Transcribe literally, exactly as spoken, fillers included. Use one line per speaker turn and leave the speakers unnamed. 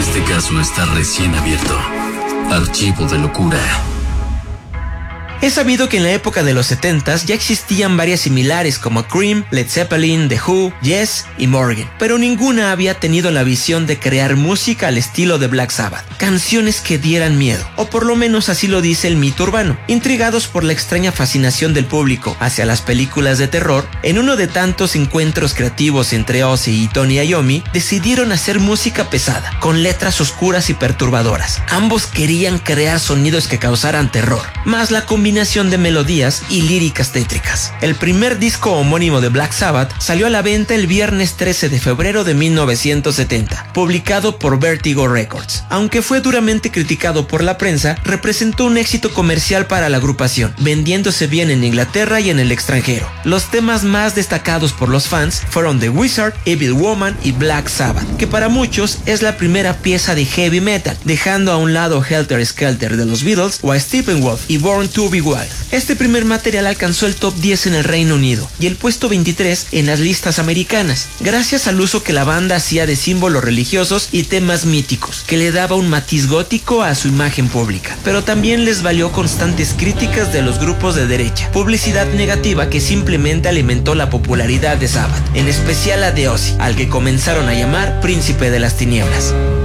Este caso está recién abierto. Archivo de locura.
Es sabido que en la época de los setentas ya existían varias similares como Cream, Led Zeppelin, The Who, Yes y Morgan, pero ninguna había tenido la visión de crear música al estilo de Black Sabbath, canciones que dieran miedo, o por lo menos así lo dice el mito urbano. Intrigados por la extraña fascinación del público hacia las películas de terror, en uno de tantos encuentros creativos entre Ozzy y Tony Iommi, decidieron hacer música pesada, con letras oscuras y perturbadoras. Ambos querían crear sonidos que causaran terror, más la combinación de melodías y líricas tétricas. El primer disco homónimo de Black Sabbath salió a la venta el viernes trece de febrero de mil novecientos setenta, publicado por Vertigo Records. Aunque fue duramente criticado por la prensa, representó un éxito comercial para la agrupación, vendiéndose bien en Inglaterra y en el extranjero. Los temas más destacados por los fans fueron The Wizard, Evil Woman y Black Sabbath, que para muchos es la primera pieza de heavy metal, dejando a un lado Helter Skelter de los Beatles o a Steppenwolf y Born to Be Wild. Este primer material alcanzó el top diez en el Reino Unido y el puesto veintitrés en las listas americanas, gracias al uso que la banda hacía de símbolos religiosos y temas míticos, que le daba un matiz gótico a su imagen pública. Pero también les valió constantes críticas de los grupos de derecha, publicidad negativa que simplemente alimentó la popularidad de Sabbath, en especial la de Ozzy, al que comenzaron a llamar Príncipe de las Tinieblas.